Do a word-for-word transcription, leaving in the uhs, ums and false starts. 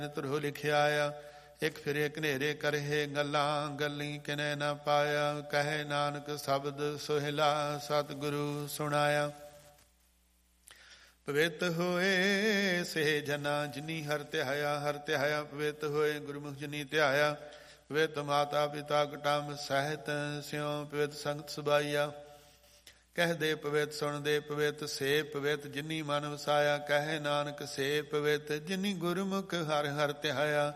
ਧਰੋ ਲਿਖਿਆ ਆ। ਇੱਕ ਫਿਰੇ ਘਨੇਰੇ ਕਰਹੇ ਗੱਲਾਂ, ਗੱਲੀ ਕਿਨੈ ਨਾ ਪਾਇਆ। ਕਹੇ ਨਾਨਕ ਸ਼ਬਦ ਸੋਹਿਲਾ, ਸਤਿਗੁਰੂ ਸੁਣਾਇਆ। ਪਵਿੱਤ ਹੋਏ ਸੇ ਜਨਾ ਜਿਨੀ ਹਰ ਧਿਆਇਆ, ਹਰ ਧਿਆਇਆ ਪਵਿੱਤ ਹੋਏ ਗੁਰਮੁਖ ਜਿਨੀ ਧਿਆਇਆ। ਪਵਿੱਤ ਮਾਤਾ ਪਿਤਾ ਕੁਟੰਬ ਸਹਿਤ, ਸਿਉ ਪਵਿੱਤ ਸੰਗਤ ਸੁਭਾਈਆ। ਕਹਿ ਦੇ ਪਵਿੱਤ ਸੁਣ ਦੇ ਪਵਿੱਤ, ਸੇ ਪਵਿੱਤ ਜਿਨੀ ਮਨ ਵਸਾਇਆ। ਕਹੇ ਨਾਨਕ ਸੇ ਪਵਿੱਤ ਜਿਨੀ ਗੁਰਮੁਖ ਹਰ ਹਰ ਧਿਆਇਆ।